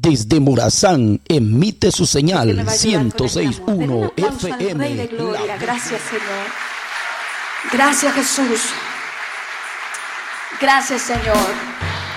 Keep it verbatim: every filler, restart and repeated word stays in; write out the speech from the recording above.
Desde Morazán emite su señal ciento seis punto uno F M. Rey de gloria. Gracias, Señor. Gracias, Jesús. Gracias, Señor.